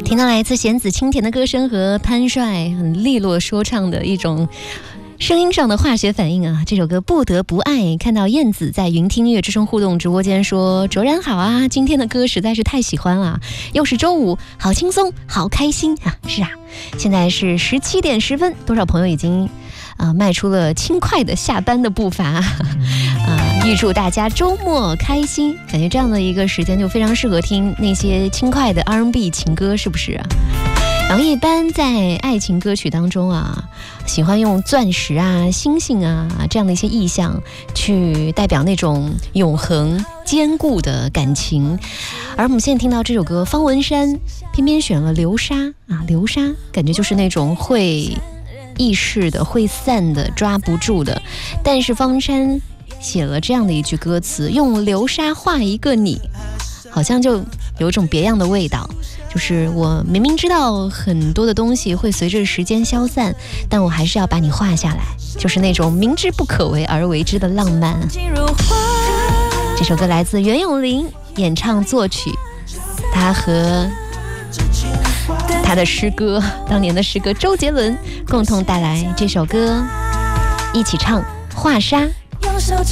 听到来自弦子清甜的歌声和潘帅很利落说唱的一种声音上的化学反应啊！这首歌不得不爱。看到燕子在云听音乐之声互动直播间说：“卓然好啊，今天的歌实在是太喜欢了，又是周五，好轻松，好开心啊！”是啊，现在是17点10分，多少朋友已经迈出了轻快的下班的步伐预祝大家周末开心。感觉这样的一个时间就非常适合听那些轻快的 R&B 情歌，是不是啊？然后一般在爱情歌曲当中啊，喜欢用钻石啊、星星啊这样的一些意象去代表那种永恒坚固的感情。而我们现在听到这首歌，方文山偏偏选了流沙啊，流沙感觉就是那种会易逝的、会散的、抓不住的。但是方文山写了这样的一句歌词，用流沙画一个你，好像就有一种别样的味道。就是我明明知道很多的东西会随着时间消散，但我还是要把你画下来，就是那种明知不可为而为之的浪漫。这首歌来自袁咏琳演唱作曲，他和他的师哥，当年的师哥周杰伦共同带来这首歌，一起唱《画沙》。